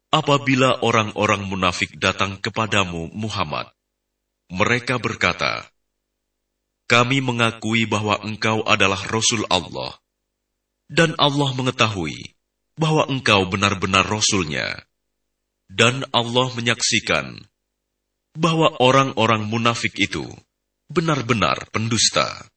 Apabila orang-orang munafik datang kepadamu, Muhammad, mereka berkata, "Kami mengakui bahwa engkau adalah Rasul Allah, dan Allah mengetahui bahwa engkau benar-benar Rasul-Nya, dan Allah menyaksikan bahwa orang-orang munafik itu benar-benar pendusta."